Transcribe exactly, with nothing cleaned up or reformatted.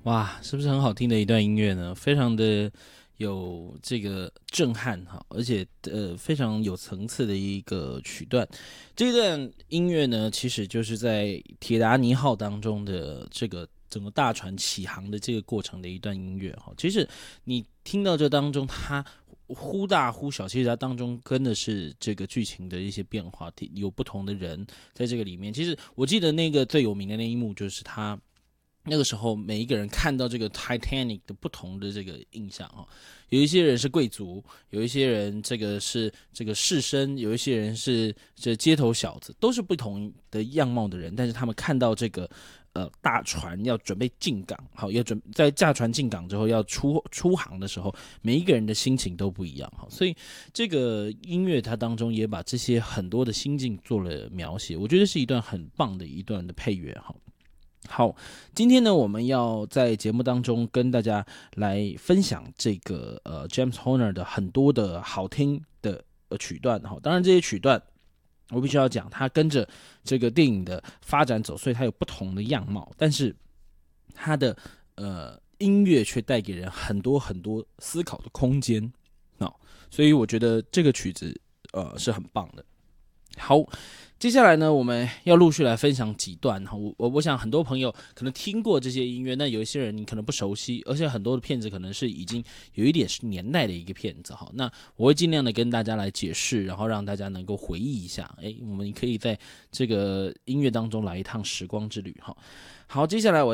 哇，是不是很好听的一段音乐呢？非常的有这个震撼哈，而且呃非常有层次的一个曲段。这段音乐呢，其实就是在铁达尼号当中的这个整个大船起航的这个过程的一段音乐哈。其实你听到这当中，它忽大忽小，其实它当中跟的是这个剧情的一些变化，有不同的人在这个里面。其实我记得那个最有名的那一幕就是他。那个时候，每一个人看到这个 Titanic 的不同的这个印象哈，有一些人是贵族，有一些人这个是这个士绅，有一些人是这街头小子，都是不同的样貌的人，但是他们看到这个呃大船要准备进港，好，要准在驾船进港之后要出出航的时候，每一个人的心情都不一样哈，所以这个音乐它当中也把这些很多的心境做了描写，我觉得是一段很棒的一段的配乐哈。好，今天呢，我们要在节目当中跟大家来分享这个呃 James Horner 的很多的好听的呃曲段哈。当然，这些曲段我必须要讲，它跟着这个电影的发展走，所以它有不同的样貌，但是它的呃音乐却带给人很多很多思考的空间哦。所以我觉得这个曲子呃是很棒的。好，接下来呢，我们要陆续来分享几段哈。我我我想很多朋友可能听过这些音乐，那有一些人你可能不熟悉，而且很多的片子可能是已经有一点是年代的一个片子哈。那我会尽量的跟大家来解释，然后让大家能够回忆一下，哎，我们可以在这个音乐当中来一趟时光之旅哈。好，接下来我。